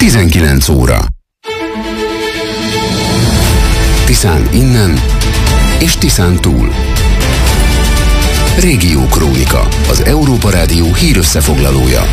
19 óra. Tiszán innen és Tiszán túl. Régió Krónika, az Európa Rádió hírösszefoglalója.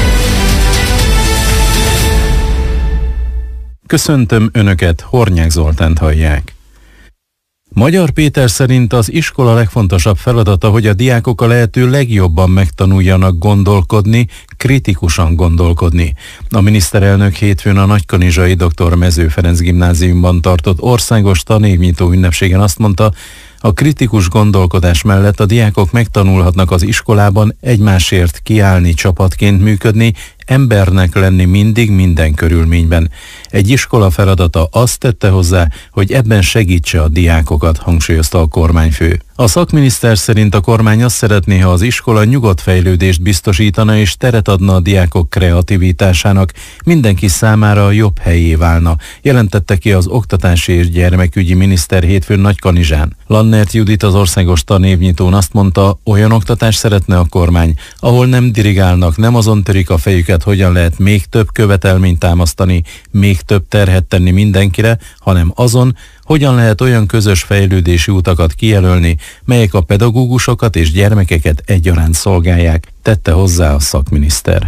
Köszöntöm Önöket, Hornyák Zoltánt hallják. Magyar Péter szerint az iskola legfontosabb feladata, hogy a diákok a lehető legjobban megtanuljanak gondolkodni, kritikusan gondolkodni. A miniszterelnök hétfőn a Nagykanizsai Dr. Mező Ferenc gimnáziumban tartott országos tanévnyitó ünnepségen azt mondta, a kritikus gondolkodás mellett a diákok megtanulhatnak az iskolában egymásért kiállni, csapatként működni, embernek lenni mindig, minden körülményben. Egy iskola feladata azt tette hozzá, hogy ebben segítse a diákokat, hangsúlyozta a kormányfő. A szakminiszter szerint a kormány azt szeretné, ha az iskola nyugodt fejlődést biztosítana és teret adna a diákok kreativitásának, mindenki számára jobb helyé válna, jelentette ki az oktatási és gyermekügyi miniszter hétfőn Nagykanizsán. Lannert Judit az országos tanévnyitón azt mondta, olyan oktatást szeretne a kormány, ahol nem dirigálnak, nem azon törik a fejüket, hogyan lehet még több követelményt támasztani, még több terhet tenni mindenkire, hanem azon, hogyan lehet olyan közös fejlődési utakat kijelölni, melyek a pedagógusokat és gyermekeket egyaránt szolgálják, tette hozzá a szakminiszter.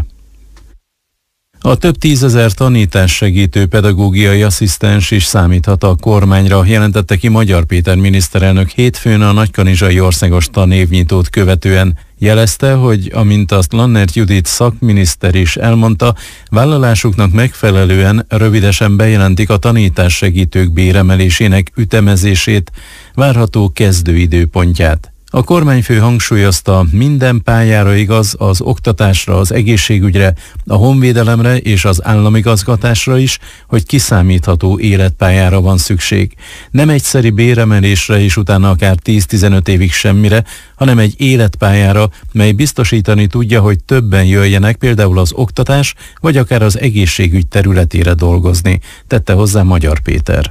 A több tízezer tanítássegítő pedagógiai asszisztens is számíthat a kormányra, jelentette ki Magyar Péter miniszterelnök hétfőn a Nagykanizsai országos tanévnyitót követően. Jelezte, hogy amint azt Lannert Judit szakminiszter is elmondta, vállalásuknak megfelelően rövidesen bejelentik a tanítássegítők béremelésének ütemezését, várható kezdőidőpontját. A kormányfő hangsúlyozta, minden pályára igaz, az oktatásra, az egészségügyre, a honvédelemre és az államigazgatásra is, hogy kiszámítható életpályára van szükség. Nem egyszeri béremelésre és utána akár 10-15 évig semmire, hanem egy életpályára, mely biztosítani tudja, hogy többen jöjjenek például az oktatás vagy akár az egészségügy területére dolgozni, tette hozzá Magyar Péter.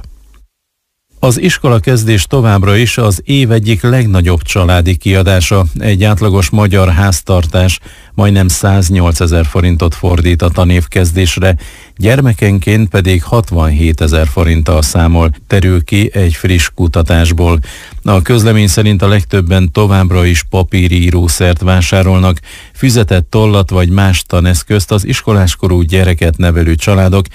Az iskolakezdés továbbra is az év egyik legnagyobb családi kiadása. Egy átlagos magyar háztartás majdnem 108 000 forintot fordít a tanévkezdésre, gyermekenként pedig 67 000 forinttal számol, terül ki egy friss kutatásból. A közlemény szerint a legtöbben továbbra is papíri írószert vásárolnak, füzetet, tollat vagy más taneszközt az iskoláskorú gyereket nevelő családok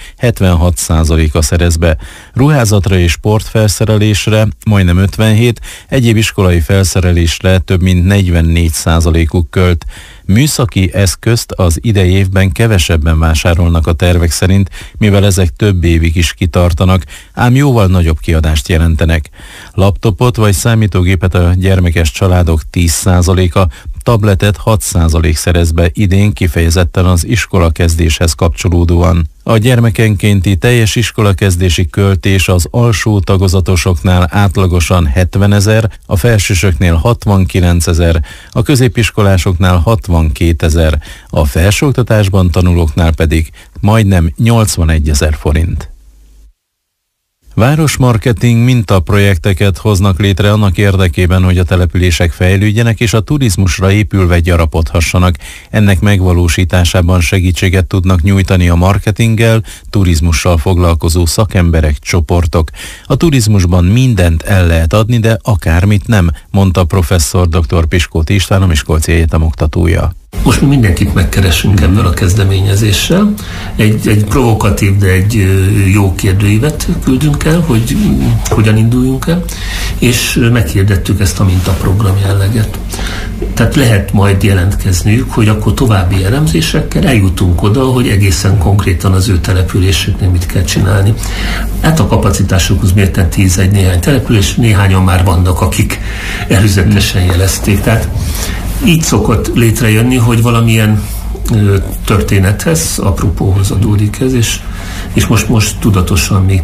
76%-a szerez be. Ruházatra és sportfelszerelésre majdnem 57, egyéb iskolai felszerelésre több mint 44%-uk költ. Műszaki eszközt az idei évben kevesebben vásárolnak a tervek szerint, mivel ezek több évig is kitartanak, ám jóval nagyobb kiadást jelentenek. Laptopot vagy számítógépet a gyermekes családok 10%-a, tabletet 6% szerez be idén kifejezetten az iskolakezdéshez kapcsolódóan. A gyermekenkénti teljes iskolakezdési költés az alsó tagozatosoknál átlagosan 70 000, a felsősöknél 69 000, a középiskolásoknál 62 000, a felsőoktatásban tanulóknál pedig majdnem 81 000 forint. Városmarketing mintaprojekteket hoznak létre annak érdekében, hogy a települések fejlődjenek és a turizmusra épülve gyarapodhassanak. Ennek megvalósításában segítséget tudnak nyújtani a marketinggel, turizmussal foglalkozó szakemberek, csoportok. A turizmusban mindent el lehet adni, de akármit nem, mondta professzor dr. Piskóti István, a Miskolci Egyetem oktatója. Most mi mindenkit megkeresünk ebből a kezdeményezéssel. Egy provokatív, de egy jó kérdőívet küldünk el, hogy hogyan induljunk el, és meghirdettük ezt a mintaprogram jelleget. Tehát lehet majd jelentkezniük, hogy akkor további elemzésekkel eljutunk oda, hogy egészen konkrétan az ő településüknél mit kell csinálni. Hát a kapacitásokhoz mérten 10 néhány település, néhányan már vannak, akik előzetesen jelezték. Tehát így szokott létrejönni, hogy valamilyen történethez, apropóhoz adódik ez, és most tudatosan mi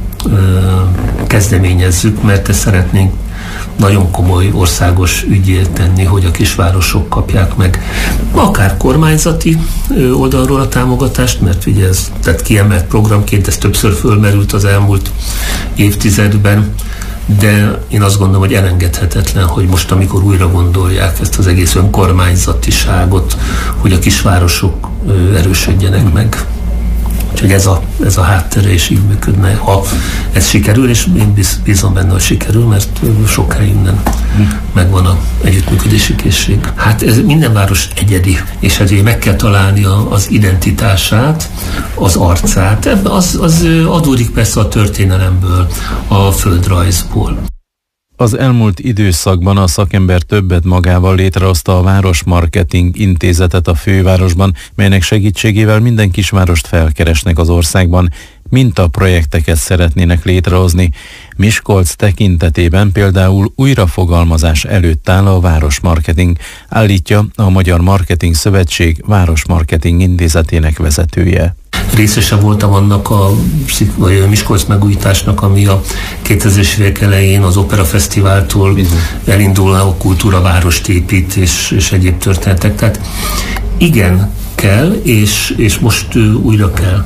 kezdeményezzük, mert ezt szeretnénk nagyon komoly országos ügyé tenni, hogy a kisvárosok kapják meg akár kormányzati oldalról a támogatást, mert ugye ez tehát kiemelt programként, ez többször fölmerült az elmúlt évtizedben, de én azt gondolom, hogy elengedhetetlen, hogy most, amikor újra gondolják ezt az egész önkormányzatiságot, hogy a kisvárosok erősödjenek meg. Úgyhogy ez a háttere is így működne, ha ez sikerül, és én bízom benne, hogy sikerül, mert sok helyen megvan az együttműködési készség. Hát ez minden város egyedi, és ezért meg kell találni az identitását, az arcát. Az adódik persze a történelemből, a földrajzból. Az elmúlt időszakban a szakember többet magával létrehozta a Városmarketing Intézetet a fővárosban, melynek segítségével minden kisvárost felkeresnek az országban, mintaprojekteket szeretnének létrehozni. Miskolc tekintetében például újrafogalmazás előtt áll a Városmarketing, állítja a Magyar Marketing Szövetség Városmarketing Intézetének vezetője. Részese voltam annak a Miskolc megújításnak, ami a 2000-es évek elején az Opera Fesztiváltól elindul a kultúravárost épít és egyéb történetek. Tehát igen, kell, és most újra kell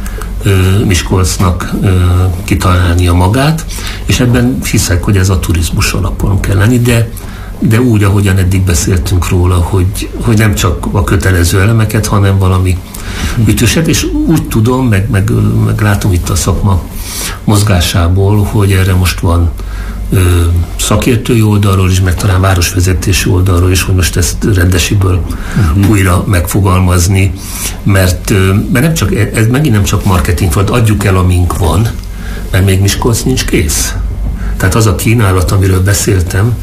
Miskolcnak kitalálnia magát, és ebben hiszek, hogy ez a turizmus alapon kell lenni, de úgy, ahogyan eddig beszéltünk róla, hogy nem csak a kötelező elemeket, hanem valami ütőset, és úgy tudom, meg látom itt a szakma mozgásából, hogy erre most van szakértői oldalról is, meg talán városvezetési oldalról is, hogy most ezt rendesiből újra megfogalmazni, mert nem csak, ez megint nem csak marketing volt, adjuk el, amink van, mert még Miskolc nincs kész. Tehát az a kínálat, amiről beszéltem,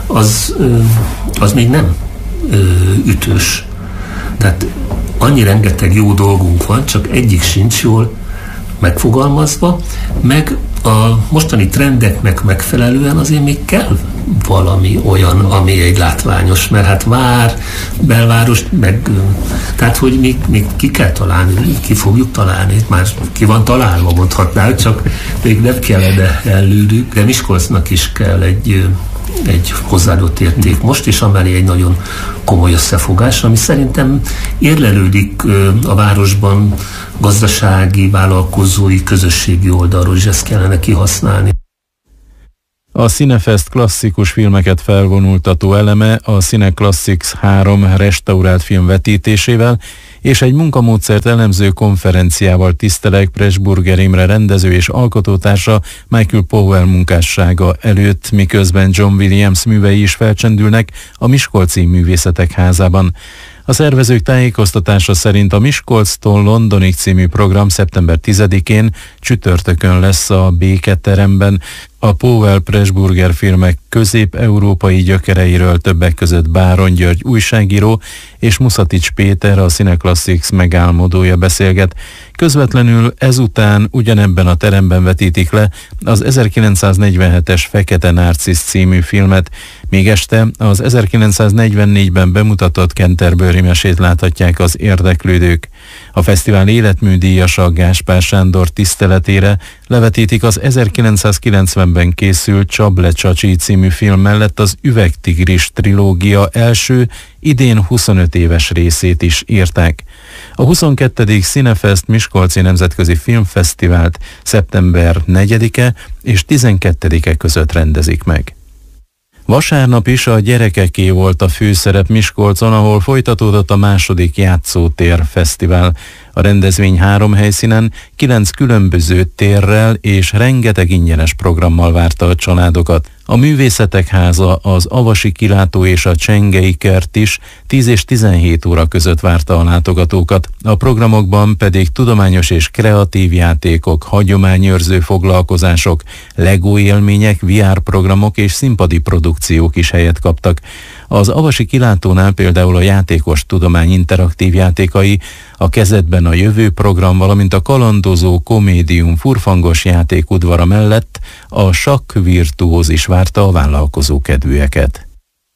az még nem ütős. Tehát annyi rengeteg jó dolgunk van, csak egyik sincs jól megfogalmazva, meg a mostani trendeknek megfelelően azért még kell valami olyan, ami egy látványos, mert hát belváros, tehát hogy még ki kell találni, ki fogjuk találni, már ki van találva, mondhatnál, csak még nem kellene ellőnünk, de Miskolcnak is kell egy hozzáadott érték most, és amellé egy nagyon komoly összefogás, ami szerintem érlelődik a városban gazdasági, vállalkozói, közösségi oldalról, és ezt kellene kihasználni. A Cinefest klasszikus filmeket felvonultató eleme a Cine Classics 3 restaurált film vetítésével és egy munkamódszert elemző konferenciával tisztelek Pressburger Imre rendező és alkotótársa Michael Powell munkássága előtt, miközben John Williams művei is felcsendülnek a Miskolci Művészetek Házában. A szervezők tájékoztatása szerint a Miskolctól Londonig című program szeptember 10-én csütörtökön lesz a Béketeremben. A Powell Pressburger filmek közép-európai gyökereiről többek között Báron György újságíró és Muszatics Péter, a Cine Classics megálmodója beszélget. Közvetlenül ezután ugyanebben a teremben vetítik le az 1947-es Fekete Narcisz című filmet, még este az 1944-ben bemutatott Canterbury mesét láthatják az érdeklődők. A fesztivál életműdíjasa Gáspár Sándor tiszteletére levetítik az 1990-ben készült Csable Csacsi című film mellett az Üvegtigris trilógia első, idén 25 éves részét is írták. A 22. Cinefest Miskolci Nemzetközi Filmfesztivált szeptember 4-e és 12-e között rendezik meg. Vasárnap is a gyerekeké volt a főszerep Miskolcon, ahol folytatódott a második Játszótér Fesztivál. A rendezvény 3 helyszínen, 9 különböző térrel és rengeteg ingyenes programmal várta a családokat. A Művészetek Háza, az Avasi Kilátó és a Csengei Kert is 10 és 17 óra között várta a látogatókat. A programokban pedig tudományos és kreatív játékok, hagyományőrző foglalkozások, Lego élmények, VR programok és színpadi produkciók is helyet kaptak. Az Avasi Kilátónál például a Játékos Tudomány interaktív játékai, a Kezedben a Jövő program, valamint a kalandozó komédium furfangos játékudvara mellett a Sakk Virtuóz is várta a vállalkozókedvűeket.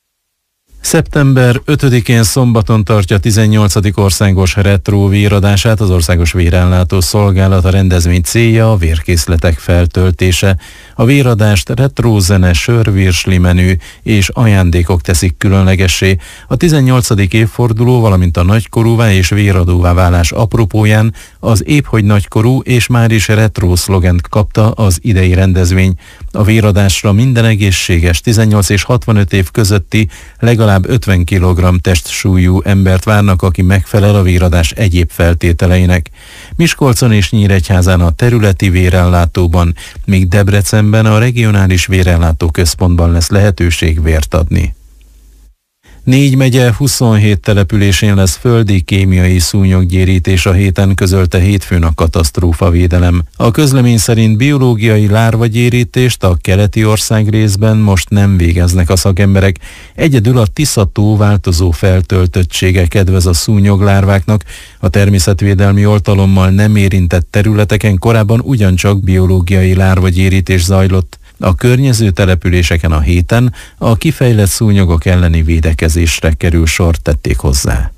Szeptember 5-én szombaton tartja 18. országos retro véradását az Országos Vérellátó Szolgálat. A rendezvény célja a vérkészletek feltöltése. A véradást retrózene, sörvirsli menü és ajándékok teszik különlegessé. A 18. évforduló, valamint a nagykorúvá és véradóvá válás apropóján Az épphogy nagykorú és már is retro szlogent kapta az idei rendezvény. A véradásra minden egészséges 18 és 65 év közötti legalább 50 kg testsúlyú embert várnak, aki megfelel a véradás egyéb feltételeinek. Miskolcon és Nyíregyházán a területi vérellátóban, míg Debrecenben a regionális vérellátó központban lesz lehetőség vért adni. 4 megye 27 településén lesz földi kémiai szúnyoggyérítés a héten, közölte hétfőn a katasztrófavédelem. A közlemény szerint biológiai lárvagyérítést a keleti országrészben most nem végeznek a szakemberek. Egyedül a Tisza-tó változó feltöltöttsége kedvez a szúnyoglárváknak. A természetvédelmi oltalommal nem érintett területeken korábban ugyancsak biológiai lárvagyérítés zajlott. A környező településeken a héten a kifejlett szúnyogok elleni védekezésre kerül sor, tették hozzá.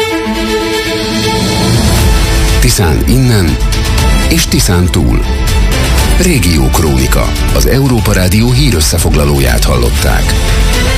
Tiszán innen és Tiszán túl. Régiókrónika, az Európa Rádió hírösszefoglalóját hallották.